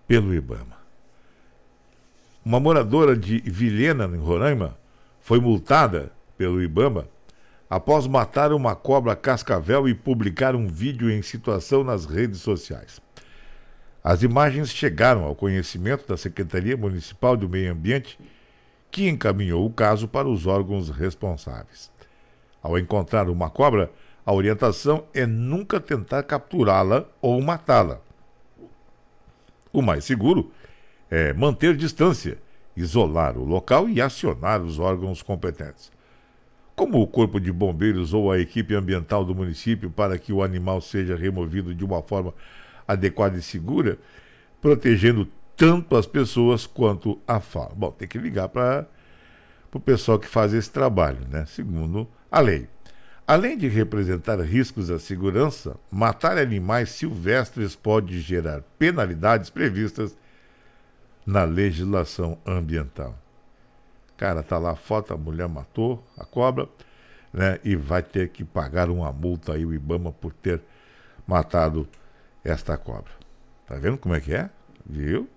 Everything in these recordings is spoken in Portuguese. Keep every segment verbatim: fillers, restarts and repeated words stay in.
pelo IBAMA. Uma moradora de Vilhena, em Roraima, foi multada pelo IBAMA após matar uma cobra cascavel e publicar um vídeo em situação nas redes sociais. As imagens chegaram ao conhecimento da Secretaria Municipal do Meio Ambiente, que encaminhou o caso para os órgãos responsáveis. Ao encontrar uma cobra, a orientação é nunca tentar capturá-la ou matá-la. O mais seguro é manter distância, isolar o local e acionar os órgãos competentes, como o Corpo de Bombeiros ou a equipe ambiental do município, para que o animal seja removido de uma forma adequada e segura, protegendo tanto as pessoas quanto a fauna. Bom, tem que ligar para o pessoal que faz esse trabalho, né? Segundo a lei. Além de representar riscos à segurança, matar animais silvestres pode gerar penalidades previstas na legislação ambiental. Cara, tá lá a foto, a mulher matou a cobra, né? E vai ter que pagar uma multa aí, o IBAMA, por ter matado esta cobra. Tá vendo como é que é? Viu?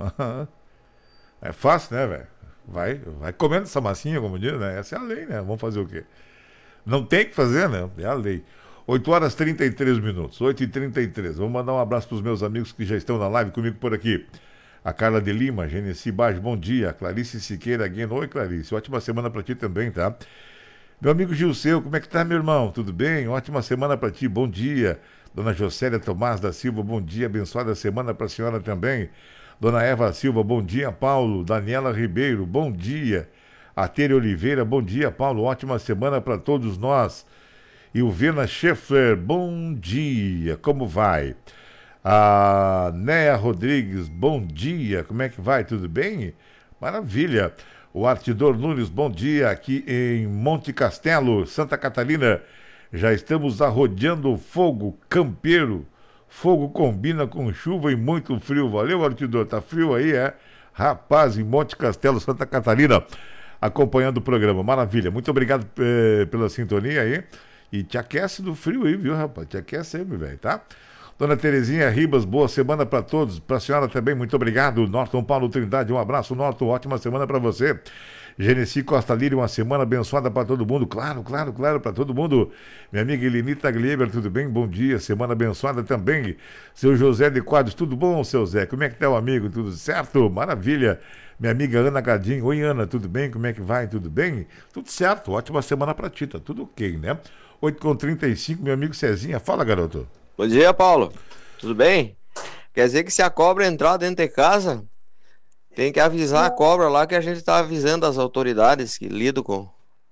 É fácil, né, velho? Vai, vai comendo essa massinha, como diz, né? Essa é a lei, né? Vamos fazer o quê? Não tem que fazer, né? É a lei. oito horas e trinta e três minutos. oito e trinta e três. Vamos mandar um abraço para os meus amigos que já estão na live comigo por aqui. A Carla de Lima, Genesi Baixo, bom dia. Clarice Siqueira Gueno. Oi, Clarice. Ótima semana para ti também, tá? Meu amigo Gilceu, como é que tá, meu irmão? Tudo bem? Ótima semana para ti. Bom dia. Dona Jocélia Tomás da Silva, bom dia. Abençoada semana para a senhora também. Dona Eva Silva, bom dia. Paulo. Daniela Ribeiro, bom dia. Atere Oliveira, bom dia, Paulo. Ótima semana para todos nós. E o Vena Schaeffer, bom dia. Como vai? A Néa Rodrigues, bom dia. Como é que vai? Tudo bem? Maravilha. O Artidor Nunes, bom dia. Aqui em Monte Castelo, Santa Catarina. Já estamos arrodeando o fogo campeiro. Fogo combina com chuva e muito frio. Valeu, Artidor. Tá frio aí, é? Rapaz, em Monte Castelo, Santa Catarina, acompanhando o programa. Maravilha. Muito obrigado eh, pela sintonia aí. E te aquece do frio aí, viu, rapaz? Te aquece aí, meu velho, tá? Dona Terezinha Ribas, boa semana para todos. Para a senhora também, muito obrigado. Norton Paulo Trindade, um abraço, Norton. Ótima semana para você. Genesi Costa Lírio, uma semana abençoada para todo mundo. Claro, claro, claro, para todo mundo. Minha amiga Elenita Glieber, tudo bem? Bom dia, semana abençoada também. Seu José de Quadros, tudo bom, seu Zé? Como é que tá o amigo? Tudo certo? Maravilha. Minha amiga Ana Gadinho. Oi, Ana, tudo bem? Como é que vai? Tudo bem? Tudo certo, ótima semana para ti, tá tudo ok, né? oito e trinta e cinco, meu amigo Cezinha. Fala, garoto. Bom dia, Paulo. Tudo bem? Quer dizer que se a cobra entrar dentro de casa, tem que avisar a cobra lá, que a gente está avisando as autoridades que lidam com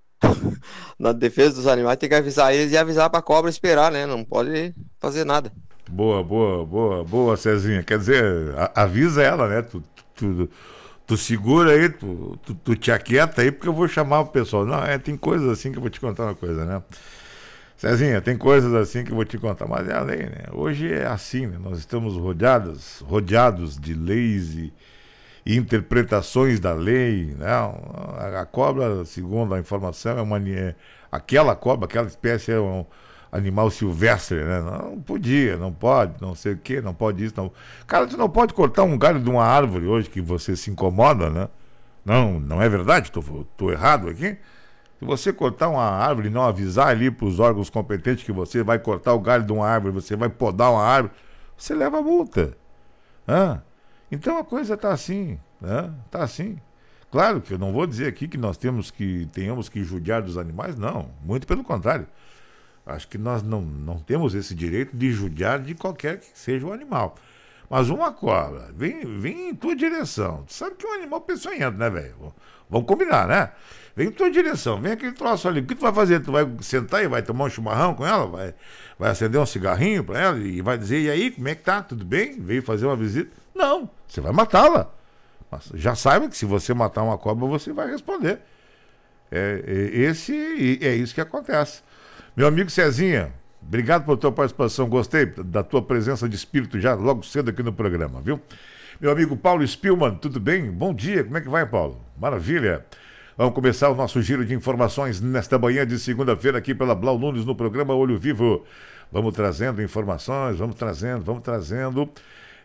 na defesa dos animais, tem que avisar eles e avisar para a cobra esperar, né? Não pode fazer nada. Boa, boa, boa, boa, Cezinha. Quer dizer, a, avisa ela, né? Tu, tu, tu segura aí, tu, tu, tu te aquieta aí, porque eu vou chamar o pessoal. Não, é, tem coisas assim que eu vou te contar uma coisa, né? Cezinha, tem coisas assim que eu vou te contar, mas é a lei, né? Hoje é assim, né? Nós estamos rodeados, rodeados de leis e, e interpretações da lei, né? A, a cobra, segundo a informação, é uma é, aquela cobra, aquela espécie é um animal silvestre, né? Não podia, não pode, não sei o que, não pode isso, não. Cara, tu não pode cortar um galho de uma árvore hoje que você se incomoda, né? Não, não é verdade? Tô, tô errado aqui? Se você cortar uma árvore e não avisar ali para os órgãos competentes que você vai cortar o galho de uma árvore, você vai podar uma árvore, você leva multa. Ah, então a coisa está assim, né? Tá assim. Claro que eu não vou dizer aqui que nós temos que, tenhamos que judiar dos animais, não. Muito pelo contrário. Acho que nós não, não temos esse direito de judiar de qualquer que seja o animal. Mas uma cobra vem, vem em tua direção. Tu sabe que é um animal peçonhento, né, velho? Vamos combinar, né? Vem em tua direção, vem aquele troço ali. O que tu vai fazer? Tu vai sentar e vai tomar um chimarrão com ela? Vai, vai acender um cigarrinho pra ela e vai dizer, e aí, como é que tá? Tudo bem? Veio fazer uma visita? Não, você vai matá-la. Mas já saiba que se você matar uma cobra, você vai responder. É, é, esse, é isso que acontece. Meu amigo Cezinha, obrigado pela tua participação. Gostei da tua presença de espírito já logo cedo aqui no programa, viu? Meu amigo Paulo Spillman, tudo bem? Bom dia, como é que vai, Paulo? Maravilha. Vamos começar o nosso giro de informações nesta manhã de segunda-feira aqui pela Blau Nunes no programa Olho Vivo. Vamos trazendo informações, vamos trazendo, vamos trazendo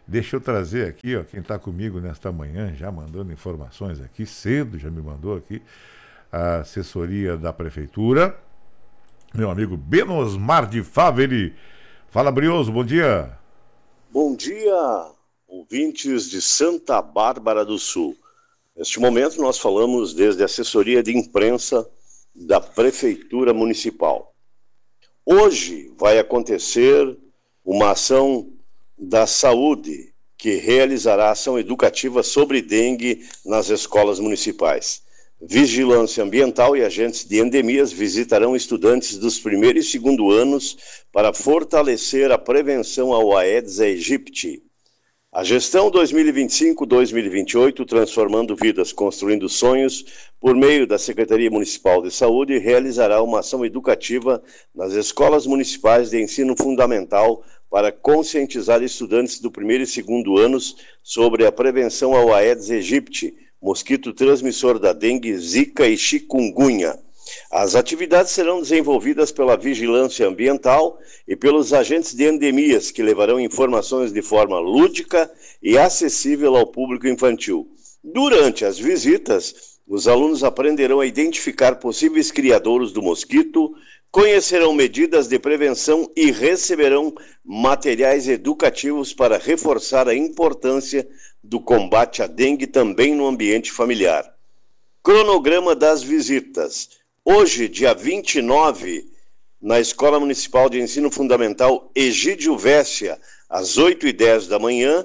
Deixa eu trazer aqui, ó, quem está comigo nesta manhã, já mandando informações aqui, cedo já me mandou aqui, a assessoria da Prefeitura, meu amigo Benosmar de Faveli. Fala, Brioso, bom dia. Bom dia, ouvintes de Santa Bárbara do Sul. Neste momento nós falamos desde a assessoria de imprensa da Prefeitura Municipal. Hoje vai acontecer uma ação da saúde, que realizará ação educativa sobre dengue nas escolas municipais. Vigilância Ambiental e agentes de endemias visitarão estudantes dos primeiro e segundo anos para fortalecer a prevenção ao Aedes aegypti. A gestão dois mil e vinte e cinco a dois mil e vinte e oito, transformando vidas, construindo sonhos, por meio da Secretaria Municipal de Saúde, realizará uma ação educativa nas escolas municipais de ensino fundamental para conscientizar estudantes do primeiro e segundo anos sobre a prevenção ao Aedes aegypti, mosquito transmissor da dengue, zika e chikungunya. As atividades serão desenvolvidas pela Vigilância Ambiental e pelos agentes de endemias, que levarão informações de forma lúdica e acessível ao público infantil. Durante as visitas, os alunos aprenderão a identificar possíveis criadouros do mosquito, conhecerão medidas de prevenção e receberão materiais educativos para reforçar a importância do combate à dengue também no ambiente familiar. Cronograma das visitas. Hoje, dia vinte e nove, na Escola Municipal de Ensino Fundamental Egídio Vessia, às oito e dez da manhã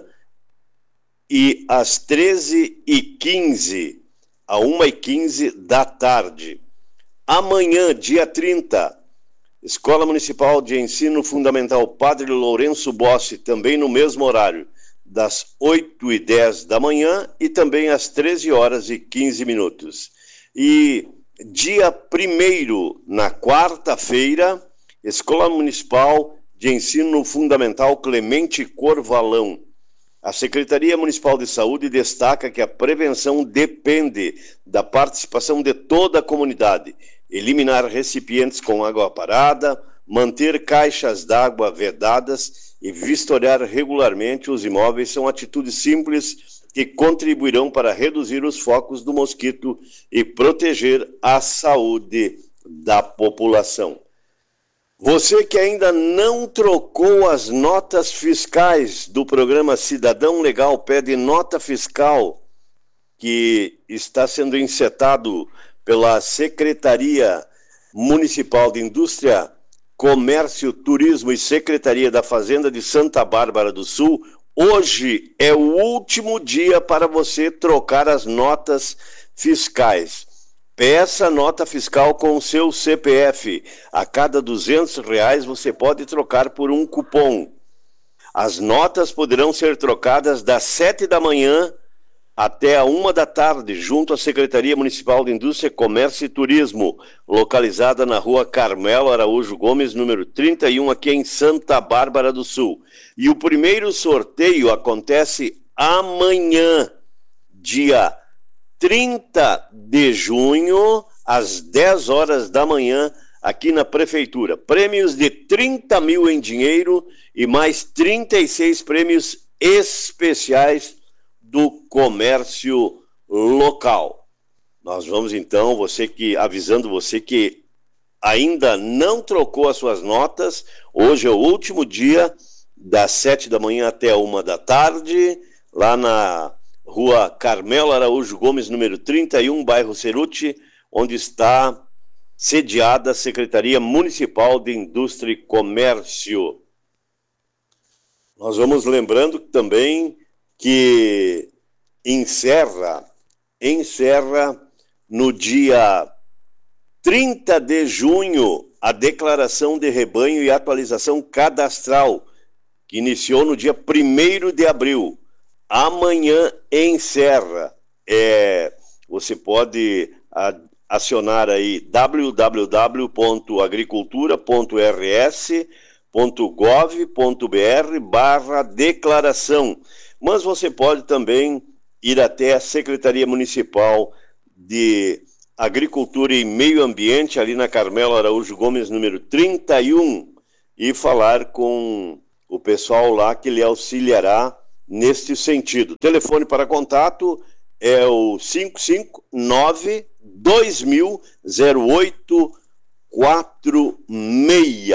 e às treze e quinze, a uma e quinze da tarde. Amanhã, dia trinta, Escola Municipal de Ensino Fundamental Padre Lourenço Bossi, também no mesmo horário, das oito e dez da manhã e também às treze horas e quinze minutos. E dia primeiro, na quarta-feira, Escola Municipal de Ensino Fundamental Clemente Corvalão. A Secretaria Municipal de Saúde destaca que a prevenção depende da participação de toda a comunidade. Eliminar recipientes com água parada, manter caixas d'água vedadas e vistoriar regularmente os imóveis são atitudes simples que contribuirão para reduzir os focos do mosquito e proteger a saúde da população. Você que ainda não trocou as notas fiscais do programa Cidadão Legal, pede nota fiscal, que está sendo encetado pela Secretaria Municipal de Indústria, Comércio, Turismo e Secretaria da Fazenda de Santa Bárbara do Sul. Hoje é o último dia para você trocar as notas fiscais. Peça nota fiscal com o seu C P F. A cada duzentos reais você pode trocar por um cupom. As notas poderão ser trocadas das sete da manhã até a uma da tarde, junto à Secretaria Municipal de Indústria, Comércio e Turismo, localizada na rua Carmelo Araújo Gomes, número trinta e um, aqui em Santa Bárbara do Sul. E o primeiro sorteio acontece amanhã, dia trinta de junho, às dez horas da manhã, aqui na Prefeitura. Prêmios de trinta mil em dinheiro e mais trinta e seis prêmios especiais do comércio local. Nós vamos então, você que, avisando você que ainda não trocou as suas notas, hoje é o último dia, das sete da manhã até uma da tarde, lá na rua Carmelo Araújo Gomes, número trinta e um, bairro Ceruti, onde está sediada a Secretaria Municipal de Indústria e Comércio. Nós vamos lembrando também que encerra, encerra no dia trinta de junho a declaração de rebanho e atualização cadastral, que iniciou no dia primeiro de abril. Amanhã encerra. É, você pode a, acionar aí w w w ponto agricultura ponto r s ponto gov ponto b r barra declaração. Mas você pode também ir até a Secretaria Municipal de Agricultura e Meio Ambiente, ali na Carmelo Araújo Gomes, número trinta e um, e falar com o pessoal lá que lhe auxiliará neste sentido. O telefone para contato é o cinco cinco nove dois mil zero oito quatro seis.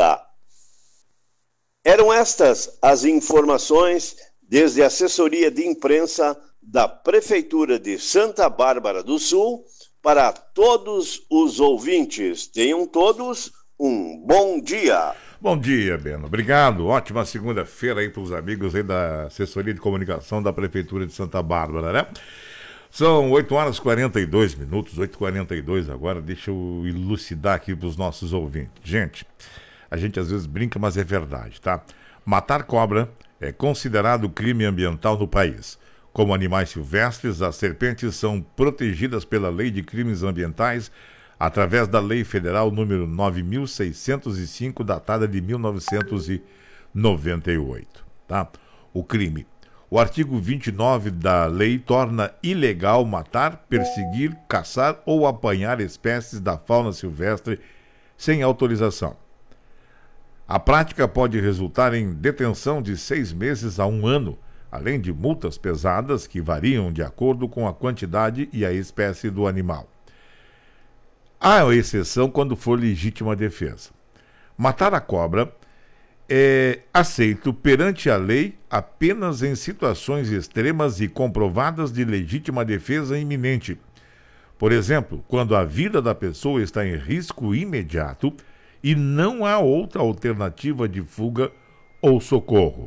Eram estas as informações desde a assessoria de imprensa da Prefeitura de Santa Bárbara do Sul para todos os ouvintes. Tenham todos um bom dia. Bom dia, Beno. Obrigado. Ótima segunda-feira aí para os amigos aí da assessoria de comunicação da Prefeitura de Santa Bárbara, né? São oito horas e quarenta e dois minutos, oito e quarenta e dois agora. Deixa eu elucidar aqui para os nossos ouvintes. Gente, a gente às vezes brinca, mas é verdade, tá? Matar cobra é considerado crime ambiental no país. Como animais silvestres, as serpentes são protegidas pela Lei de Crimes Ambientais através da Lei Federal número nove mil seiscentos e cinco, datada de mil novecentos e noventa e oito. Tá? O crime. O artigo vinte e nove da lei torna ilegal matar, perseguir, caçar ou apanhar espécies da fauna silvestre sem autorização. A prática pode resultar em detenção de seis meses a um ano, além de multas pesadas que variam de acordo com a quantidade e a espécie do animal. Há exceção quando for legítima defesa. Matar a cobra é aceito perante a lei apenas em situações extremas e comprovadas de legítima defesa iminente. Por exemplo, quando a vida da pessoa está em risco imediato e não há outra alternativa de fuga ou socorro.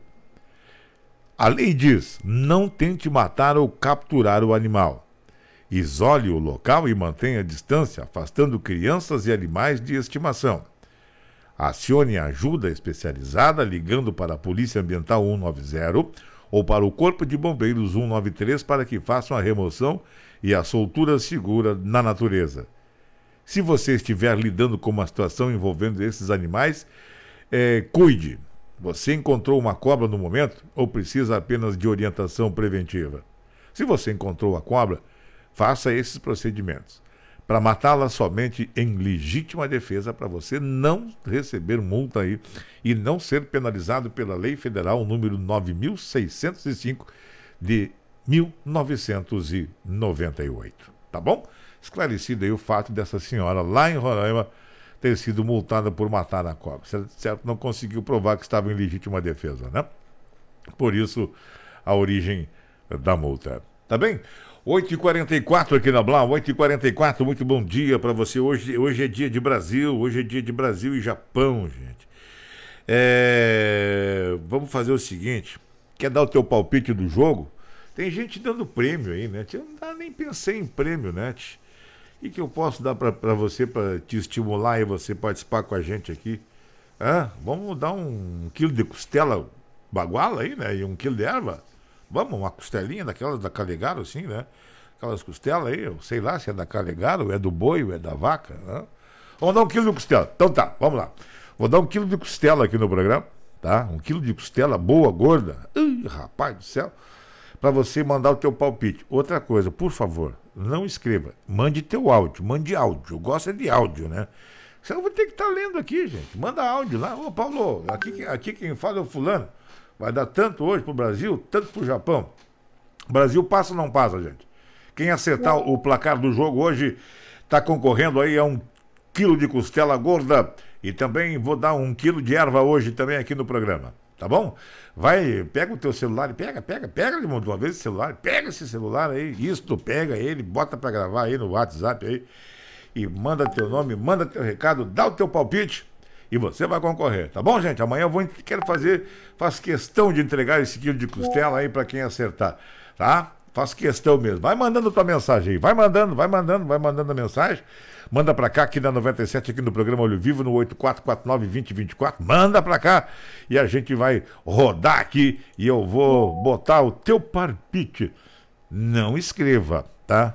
A lei diz: não tente matar ou capturar o animal. Isole o local e mantenha distância, afastando crianças e animais de estimação. Acione ajuda especializada ligando para a Polícia Ambiental cento e noventa ou para o Corpo de Bombeiros cento e noventa e três para que façam a remoção e a soltura segura na natureza. Se você estiver lidando com uma situação envolvendo esses animais, é, cuide. Você encontrou uma cobra no momento ou precisa apenas de orientação preventiva? Se você encontrou a cobra, faça esses procedimentos. Para matá-la somente em legítima defesa, para você não receber multa aí e não ser penalizado pela Lei Federal número nove mil seiscentos e cinco de mil novecentos e noventa e oito. Tá bom? Esclarecido aí o fato dessa senhora lá em Roraima ter sido multada por matar a cobra. Certo, não conseguiu provar que estava em legítima defesa, né? Por isso, a origem da multa. Tá bem? oito e quarenta e quatro aqui na Blau, oito e quarenta e quatro, muito bom dia para você. Hoje, hoje é dia de Brasil, hoje é dia de Brasil e Japão, gente. É... Vamos fazer o seguinte, quer dar o teu palpite do jogo? Tem gente dando prêmio aí, né? Eu não, nem pensei em prêmio, né? O que eu posso dar para você, para te estimular e você participar com a gente aqui? Ah, vamos dar um quilo de costela baguala aí, né? E um quilo de erva? Vamos, uma costelinha daquelas da Calegaro, assim, né? Aquelas costelas aí, eu sei lá se é da Calegaro, é do boi, ou é da vaca, né? Vamos dar um quilo de costela. Então tá, vamos lá. Vou dar um quilo de costela aqui no programa, tá? Um quilo de costela boa, gorda. Ih, rapaz do céu. Para você mandar o teu palpite. Outra coisa, por favor, não escreva. Mande teu áudio, mande áudio. Eu gosto é de áudio, né? Você não vai ter que estar lendo aqui, gente. Manda áudio lá. Ô, Paulo, aqui, aqui quem fala é o fulano. Vai dar tanto hoje pro Brasil, tanto pro Japão. O Brasil passa ou não passa, gente? Quem acertar o placar do jogo hoje está concorrendo aí a um quilo de costela gorda. E também vou dar um quilo de erva hoje também aqui no programa. Tá bom? Vai, pega o teu celular e pega, pega, pega de uma vez o celular, pega esse celular aí, isto, pega ele, bota pra gravar aí no WhatsApp aí e manda teu nome, manda teu recado, dá o teu palpite e você vai concorrer, tá bom, gente? Amanhã eu vou, quero fazer, faço questão de entregar esse quilo de costela aí pra quem acertar, tá? Faço questão mesmo. Vai mandando tua mensagem aí, vai mandando, vai mandando, vai mandando a mensagem. Manda pra cá aqui na noventa e sete, aqui no programa Olho Vivo, no oito quatro quatro nove, dois zero dois quatro. Manda pra cá e a gente vai rodar aqui e eu vou botar o teu palpite. Não escreva, tá?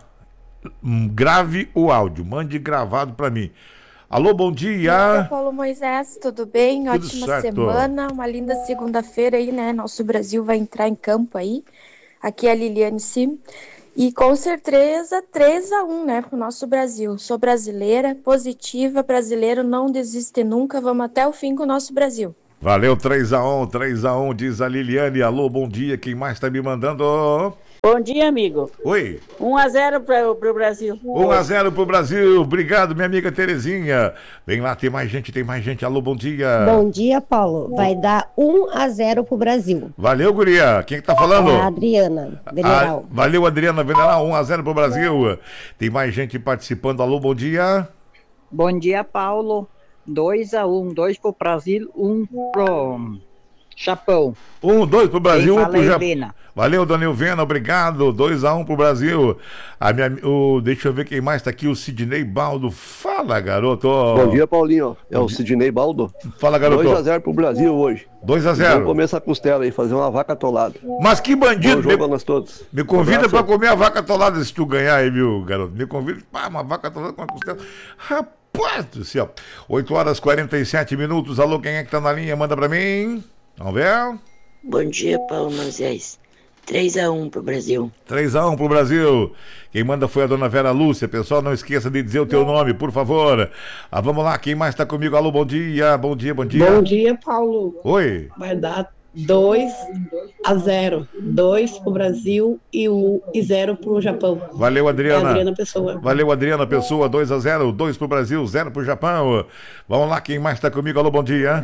Grave o áudio, mande gravado pra mim. Alô, bom dia. Oi, Paulo Moisés, tudo bem? Tudo Ótima certo. semana, uma linda segunda-feira aí, né? Nosso Brasil vai entrar em campo aí. Aqui é a Liliane Sim. E com certeza três a um, né, pro nosso Brasil. Sou brasileira, positiva, brasileiro, não desiste nunca, vamos até o fim com o nosso Brasil. Valeu, três a um, três a um, diz a Liliane. Alô, bom dia, quem mais tá me mandando? Bom dia, amigo. Oi. um a zero para o Brasil. um a zero pro Brasil. Obrigado, minha amiga Terezinha. Vem lá, tem mais gente, tem mais gente. Alô, bom dia. Bom dia, Paulo. Vai dar um a zero pro Brasil. Valeu, guria. Quem que tá falando? É a Adriana Veneral. Ah, valeu, Adriana Veneral. um a zero pro Brasil. Tem mais gente participando. Alô, bom dia. Bom dia, Paulo. dois a um. dois pro Brasil, um pro Japão. um, dois pro Brasil, um pro Japão. Vena. Valeu, dona Ilvena, obrigado. dois a um pro Brasil. A minha, o, deixa eu ver quem mais tá aqui, o Sidney Baldo. Fala, garoto. Bom dia, Paulinho. É o Sidney Baldo. Fala, garoto. dois a zero pro Brasil hoje. dois a zero. Vamos comer essa costela aí, fazer uma vaca atolada. Mas que bandido. Bom jogo me, a nós todos. me convida Um abraço. pra comer a vaca atolada se tu ganhar aí, viu, garoto? Me convida pra uma vaca atolada com uma costela. Rapaz do céu. oito horas e quarenta e sete minutos. Alô, quem é que tá na linha? Manda pra mim. Vamos ver. Bom dia, Paulo Moisés. três a um pro Brasil. três a um pro Brasil. Quem manda foi a dona Vera Lúcia. Pessoal, não esqueça de dizer o teu nome, por favor. Ah, vamos lá, quem mais tá comigo? Alô, bom dia, bom dia, bom dia. Bom dia, Paulo. Oi. Vai dar dois a zero. dois pro Brasil e um e zero pro Japão. Valeu, Adriana. É Adriana Pessoa. Valeu, Adriana Pessoa. dois a zero. dois pro Brasil, zero pro Japão. Vamos lá, quem mais tá comigo? Alô, bom dia.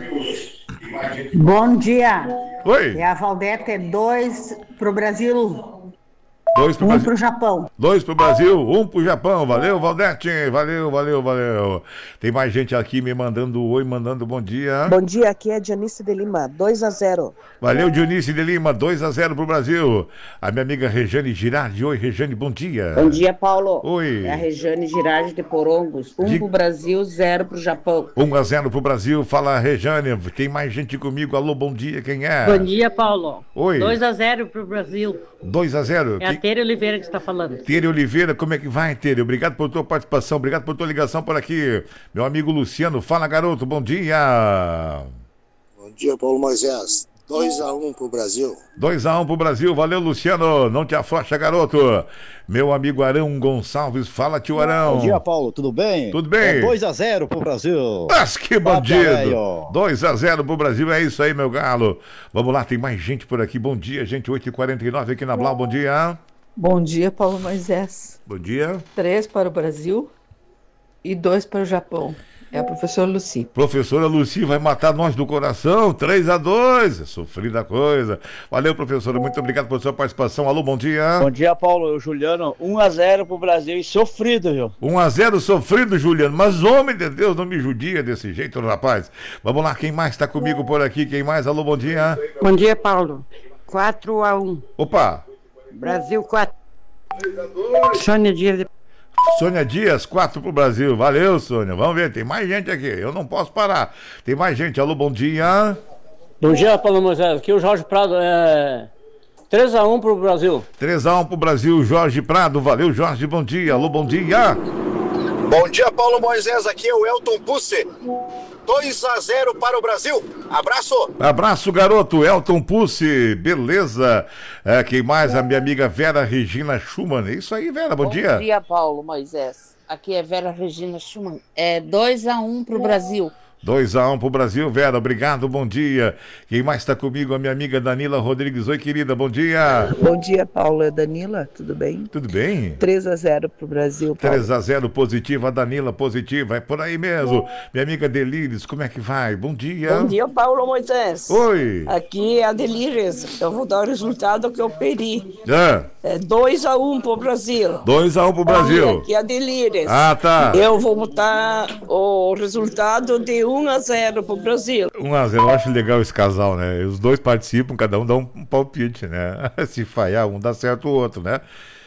Bom dia. Oi. É a Valdete, dois pro Brasil, Dois pro um Brasil. pro Japão. Dois pro Brasil, um pro Japão. Valeu, Valdete. Valeu, valeu, valeu. Tem mais gente aqui me mandando oi, mandando bom dia. Bom dia, aqui é Dianice de Lima, dois a zero. Valeu, Dionísio de Lima, dois a zero pro Brasil. A minha amiga Rejane Girardi. Oi, Rejane, bom dia. Bom dia, Paulo. Oi. É a Rejane Girardi de Porongos. Um De... pro Brasil, zero pro Japão. um a zero pro Brasil. Fala, Rejane. Tem mais gente comigo. Alô, bom dia. Quem é? Bom dia, Paulo. Oi. dois a zero pro Brasil. dois a zero. É a Tere Oliveira que está falando. Tere Oliveira, como é que vai, Tere? Obrigado por tua participação, obrigado por tua ligação por aqui. Meu amigo Luciano, fala, garoto, bom dia. Bom dia, Paulo Moisés. dois a um pro Brasil. dois a um pro Brasil, valeu, Luciano. Não te afrouxa, garoto. Meu amigo Arão Gonçalves, fala, tio Arão. Bom dia, Paulo, tudo bem? Tudo bem. É dois a zero pro Brasil. Mas que bandido. dois a zero pro Brasil, é isso aí, meu galo. Vamos lá, tem mais gente por aqui. Bom dia, gente, oito e quarenta e nove aqui na Blau, bom dia. Bom dia, Paulo Moisés. Bom dia. Três para o Brasil e dois para o Japão. É a professora Luci. Professora Luci vai matar nós do coração, três a dois. Sofrida coisa. Valeu, professora, muito obrigado por sua participação. Alô, bom dia. Bom dia, Paulo. Eu, Juliano, um a zero pro Brasil e sofrido, viu? um a zero sofrido, Juliano. Mas, homem de Deus, não me judia desse jeito, rapaz. Vamos lá, quem mais está comigo por aqui? Quem mais? Alô, bom dia. Bom dia, Paulo. quatro a um. Opa. Brasil quatro. Sônia Dias. Sônia Dias, quatro pro Brasil. Valeu, Sônia. Vamos ver, tem mais gente aqui. Eu não posso parar. Tem mais gente. Alô, bom dia. Bom dia, Paulo Moisés. Aqui é o Jorge Prado. É três a um pro Brasil. três a um pro Brasil, Jorge Prado. Valeu, Jorge. Bom dia. Alô, bom dia. Bom dia, Paulo Moisés. Aqui é o Elton Pusse. dois a zero para o Brasil. Abraço. Abraço, garoto. Elton Pusse. Beleza. É, quem mais? A minha amiga Vera Regina Schumann. Isso aí, Vera. Bom, bom dia. Bom dia, Paulo Moisés. Aqui é Vera Regina Schumann. É dois a um pro Brasil. dois a um pro Brasil, Vera, obrigado, bom dia. Quem mais está comigo? A minha amiga Danila Rodrigues. Oi, querida, bom dia. Bom dia, Paulo. É Danila, tudo bem? Tudo bem? três a zero pro Brasil, Paulo. três a zero positiva, Danila positiva, é por aí mesmo. Minha amiga Delires, como é que vai? Bom dia. Bom dia, Paulo Moisés. Oi. Aqui é a Delires. Eu vou dar o resultado que eu pedi. É. É dois a um pro Brasil. dois a um pro Brasil. Aqui é a Delires. Ah, tá. Eu vou botar o resultado de um a zero pro Brasil. um a zero, eu acho legal esse casal, né? Os dois participam, cada um dá um, um palpite, né? Se falhar, um dá certo o outro, né?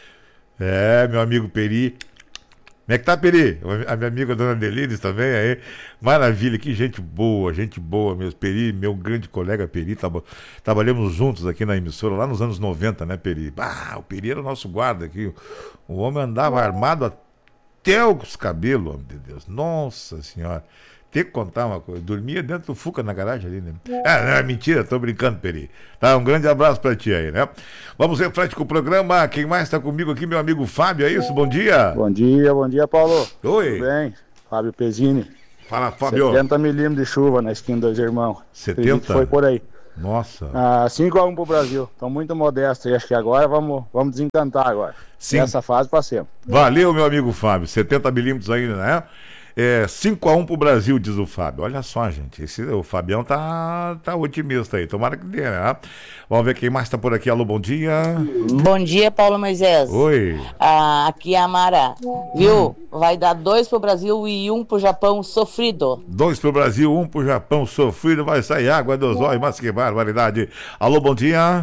É, meu amigo Peri. Como é que tá, Peri? A minha amiga Dona Delires também, aí. Maravilha, que gente boa, gente boa mesmo. Peri, meu grande colega Peri, tava, trabalhamos juntos aqui na emissora, lá nos anos noventa, né, Peri? Ah, o Peri era o nosso guarda aqui. O homem andava armado até os cabelos, homem de Deus. Nossa Senhora. Tem que contar uma coisa. Dormia dentro do Fuca na garagem ali, né? É, não é mentira, tô brincando, Peri. Tá, um grande abraço pra ti aí, né? Vamos em frente com o programa. Quem mais tá comigo aqui? Meu amigo Fábio, é isso? Bom dia. Bom dia, bom dia, Paulo. Oi. Tudo bem? Fábio Pezzini. Fala, Fábio. setenta milímetros de chuva na esquina dos irmãos. setenta? Foi por aí. Nossa. Ah, cinco a um pro Brasil. Estão muito modestos. E acho que agora vamos, vamos desencantar agora. Sim. Essa fase passemos. Valeu, meu amigo Fábio. setenta milímetros ainda, né? É, cinco a um pro Brasil, diz o Fábio. Olha só, gente. Esse, o Fabião tá, tá otimista aí. Tomara que dê, né? Vamos ver quem mais tá por aqui. Alô, bom dia. Bom dia, Paulo Moisés. Oi. Ah, aqui é a Mara. Viu? Vai dar dois pro Brasil e um pro Japão sofrido. Dois pro Brasil, um pro Japão sofrido. Vai sair água dos olhos, mas que barbaridade. Alô, bom dia.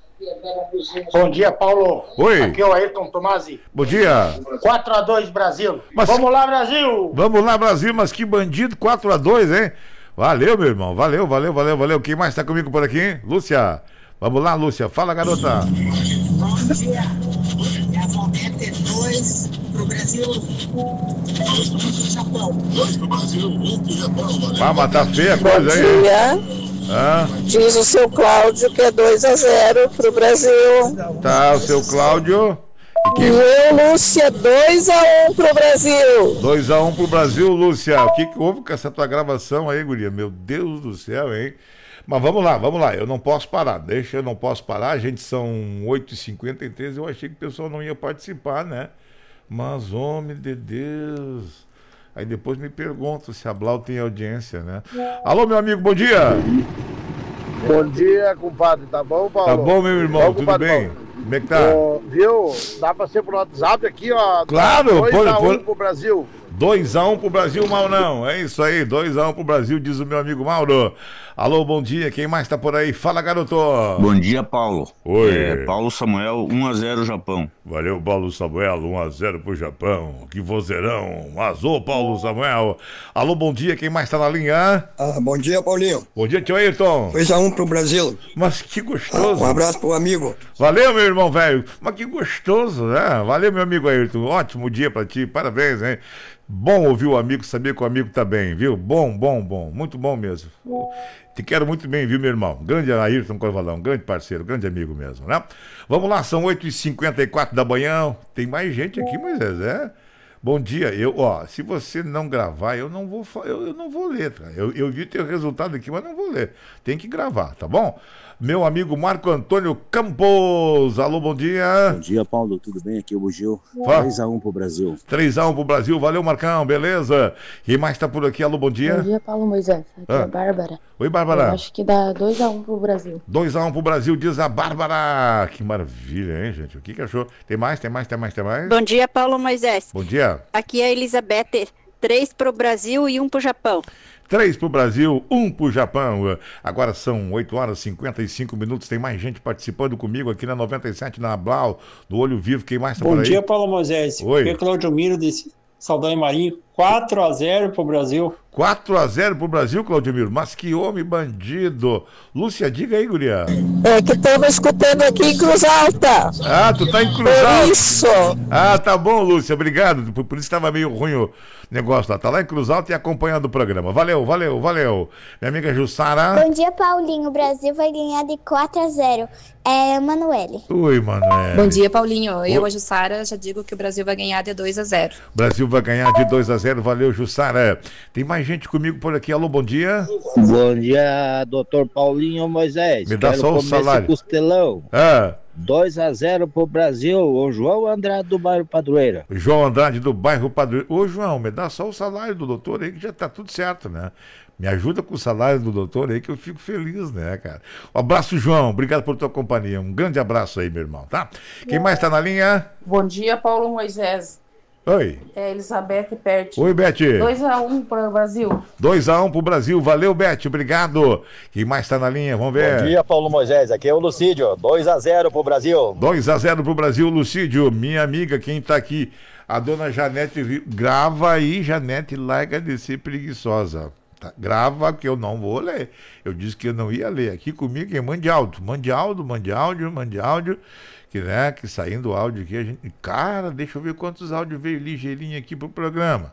Bom dia, Paulo. Oi. Aqui é o Ayrton Tomasi. Bom dia. quatro a dois Brasil. Mas... Vamos lá, Brasil. Vamos lá, Brasil, mas que bandido. quatro a dois, hein? Valeu, meu irmão. Valeu, valeu, valeu, valeu. Quem mais tá comigo por aqui? Lúcia. Vamos lá, Lúcia. Fala, garota. Bom dia. A Valmeta é dois pro Brasil, dois pro Japão. dois pro Brasil, um pro Japão. Ah, mas tá feia a coisa aí. Bom dia. Ah. Diz o seu Cláudio que é dois a zero pro Brasil. Tá, o seu Cláudio. E, quem... e eu, Lúcia, dois a um pro Brasil. dois a um pro Brasil, Lúcia. O que, que houve com essa tua gravação aí, guria? Meu Deus do céu, hein? Mas vamos lá, vamos lá. Eu não posso parar. Deixa, eu não posso parar. Gente, são oito e cinquenta e três. Eu achei que o pessoal não ia participar, né? Mas, homem de Deus... Aí depois me pergunto se a Blau tem audiência, né? Alô, meu amigo, bom dia! Bom dia, compadre. Tá bom, Paulo? Tá bom, meu irmão, bom, tudo compadre, bem? Paulo. Como é que tá? Oh, viu? Dá pra ser pro WhatsApp aqui, ó. Claro! dois a um pro Brasil. dois a um pro Brasil, mal não. É isso aí, dois a um pro Brasil, diz o meu amigo Mauro. Alô, bom dia, quem mais tá por aí? Fala, garoto. Bom dia, Paulo. Oi. É, Paulo Samuel, um a zero Japão. Valeu, Paulo Samuel, um a zero pro Japão. Que vozeirão. Azul, Paulo Samuel. Alô, bom dia, quem mais tá na linha? Ah, bom dia, Paulinho. Bom dia, tio Ayrton. dois a um pro Brasil. Mas que gostoso. Ah, um abraço pro amigo. Valeu, meu irmão velho. Mas que gostoso, né? Valeu, meu amigo Ayrton. Ótimo dia pra ti, parabéns, hein? Bom ouvir o amigo, saber que o amigo tá bem, viu? Bom, bom, bom. Muito bom mesmo. Te quero muito bem, viu, meu irmão? Grande Ayrton Corvalão, grande parceiro, grande amigo mesmo, né? Vamos lá, são oito e cinquenta e quatro da manhã. Tem mais gente aqui, Moisés, é? Bom dia. Eu, ó, se você não gravar, eu não vou, eu, eu não vou ler, tá? Eu, eu vi teu resultado aqui, mas não vou ler. Tem que gravar, tá bom? Meu amigo Marco Antônio Campos. Alô, bom dia. Bom dia, Paulo. Tudo bem? Aqui é o Bugio. três a um pro Brasil. três a um pro Brasil. Valeu, Marcão. Beleza? Quem mais tá por aqui? Alô, bom dia. Bom dia, Paulo Moisés. Aqui ah. é a Bárbara. Oi, Bárbara. Eu acho que dá dois a um pro Brasil. dois a um pro Brasil, diz a Bárbara. Que maravilha, hein, gente? O que que achou? Tem mais, tem mais, tem mais, tem mais? Bom dia, Paulo Moisés. Bom dia. Aqui é a Elizabeth. três pro Brasil e um pro Japão. Três pro Brasil, um pro Japão. Agora são oito horas e cinquenta e cinco minutos. Tem mais gente participando comigo aqui na noventa e sete, na Blau, do Olho Vivo. Quem mais tá Bom por aí? dia, Paulo Moisés. Oi. Aqui é Claudio Miro, de Saldanha Marinho. quatro a zero pro Brasil. quatro a zero pro Brasil, Claudemiro. Mas que homem bandido. Lúcia, diga aí, guria. É que estamos escutando aqui em Cruz Alta. Ah, tu tá em Cruz Alta. Por isso. Ah, tá bom, Lúcia. Obrigado. Por, por isso estava meio ruim o negócio lá. Tá lá em Cruz Alta e acompanhando o programa. Valeu, valeu, valeu. Minha amiga Jussara. Bom dia, Paulinho. O Brasil vai ganhar de quatro a zero. É, Manoele. Oi, Manoele. Bom dia, Paulinho. Eu, a Jussara, já digo que o Brasil vai ganhar de dois a zero. Brasil vai ganhar de dois a zero. Valeu, Jussara. Tem mais gente comigo por aqui. Alô, bom dia. Bom dia, doutor Paulinho Moisés. Me dá Quero só o comer salário. esse costelão. Ah. dois a zero pro Brasil. O João Andrade do bairro Padroeira. João Andrade do bairro Padroeira. Ô, João, me dá só o salário do doutor aí que já tá tudo certo, né? Me ajuda com o salário do doutor aí que eu fico feliz, né, cara? Um abraço, João. Obrigado por tua companhia. Um grande abraço aí, meu irmão, tá? Quem mais tá na linha? Bom dia, Paulo Moisés. Oi. É Elizabeth Perti. Oi, Beth. dois a um para o Brasil. dois a um pro Brasil. Valeu, Beth. Obrigado. Quem mais tá na linha? Vamos ver. Bom dia, Paulo Moisés. Aqui é o Lucídio. dois a zero pro Brasil. dois a zero pro Brasil, Lucídio. Minha amiga, quem tá aqui? A dona Janete. Grava aí, Janete. Larga de ser preguiçosa. Tá, grava que eu não vou ler. Eu disse que eu não ia ler. Aqui comigo é mande áudio. Mande áudio, mande áudio, mande áudio. Que, né, que saindo o áudio aqui, a gente. Cara, deixa eu ver quantos áudios veio ligeirinho aqui pro programa.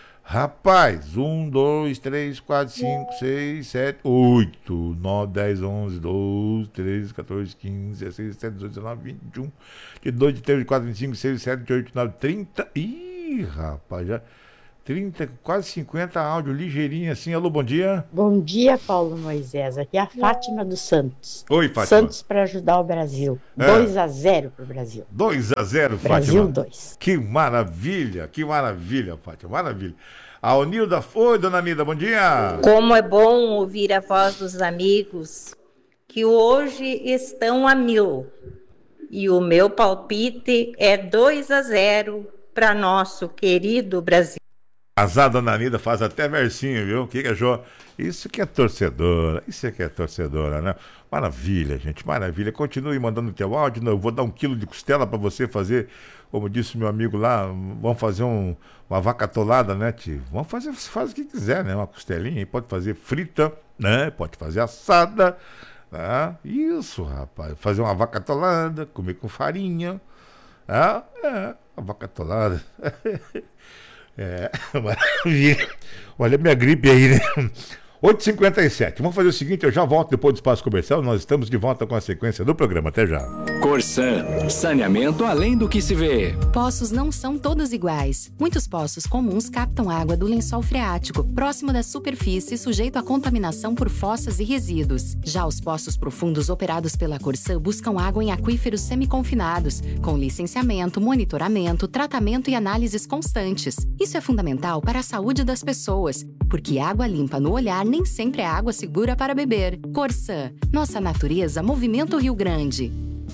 Rapaz, um, dois, três, quatro, cinco, seis, sete, oito, nove, dez, onze, doze, treze, quatorze, quinze, dezesseis, dezessete, dezoito, dezenove, vinte e um, vinte e dois, vinte e três, vinte e quatro, vinte e cinco, vinte e seis, vinte e oito, vinte e nove, trinta. Ih, rapaz, já. trinta, quase cinquenta áudio, ligeirinho assim. Alô, bom dia. Bom dia, Paulo Moisés. Aqui é a Fátima dos Santos. Oi, Fátima. Santos para ajudar o Brasil. É. dois a zero pro Brasil. dois a zero, Fátima. Brasil dois. Que maravilha, que maravilha, Fátima, maravilha. A Onilda, oi, dona Nilda, bom dia. Como é bom ouvir a voz dos amigos que hoje estão a mil. E o meu palpite é dois a zero para nosso querido Brasil. Azar, dona Nilda, faz até versinho, viu? O que que é, Jô? Isso que é torcedora, isso que é torcedora, né? Maravilha, gente, maravilha. Continue mandando teu áudio, eu vou dar um quilo de costela para você fazer, como disse meu amigo lá, vamos fazer um, uma vaca atolada, né, tio? Vamos fazer, você faz o que quiser, né? Uma costelinha, pode fazer frita, né? Pode fazer assada, né? Isso, rapaz, fazer uma vaca atolada, comer com farinha, ah, é, uma vaca atolada. É, maravilha. Olha a minha gripe aí, né? oito e cinquenta e sete. Vamos fazer o seguinte, eu já volto depois do espaço comercial. Nós estamos de volta com a sequência do programa. Até já. Corsan, saneamento além do que se vê. Poços não são todos iguais. Muitos poços comuns captam água do lençol freático, próximo da superfície, sujeito à contaminação por fossas e resíduos. Já os poços profundos operados pela Corsan buscam água em aquíferos semiconfinados, com licenciamento, monitoramento, tratamento e análises constantes. Isso é fundamental para a saúde das pessoas, porque água limpa no olhar nem sempre é água segura para beber. Corsan, nossa natureza, Movimento Rio Grande.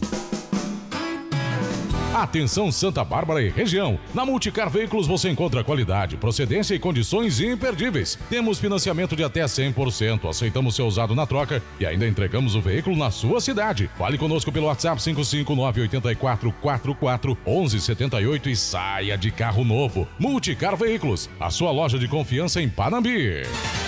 Atenção Santa Bárbara e região. Na Multicar Veículos você encontra qualidade, procedência e condições imperdíveis. Temos financiamento de até cem por cento. Aceitamos seu usado na troca e ainda entregamos o veículo na sua cidade. Fale conosco pelo WhatsApp cinco cinco nove oito quatro quatro quatro um um sete oito e saia de carro novo. Multicar Veículos, a sua loja de confiança em Panambi.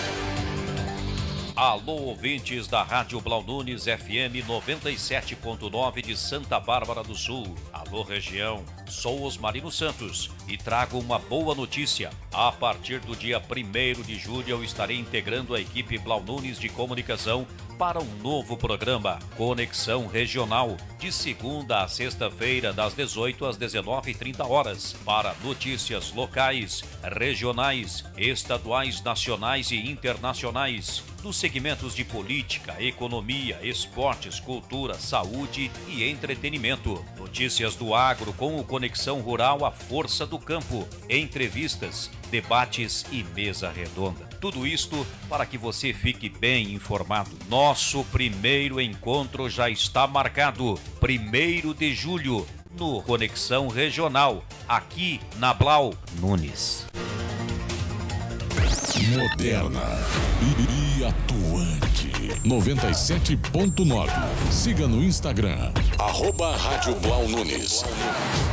Alô, ouvintes da Rádio Blau Nunes F M noventa e sete ponto nove de Santa Bárbara do Sul. Alô, região. Sou Osmarino Santos e trago uma boa notícia. A partir do dia primeiro de julho eu estarei integrando a equipe Blau Nunes de comunicação para um novo programa, Conexão Regional, de segunda a sexta-feira, das dezoito às dezenove e trinta horas, para notícias locais, regionais, estaduais, nacionais e internacionais, nos segmentos de política, economia, esportes, cultura, saúde e entretenimento. Notícias do agro com o Conexão Rural, a força do campo, entrevistas, debates e mesa redonda. Tudo isto para que você fique bem informado. Nosso primeiro encontro já está marcado, primeiro de julho, no Conexão Regional, aqui na Blau Nunes. Moderna e atuante. noventa e sete ponto nove. Siga no Instagram, arroba Rádio Blau Nunes.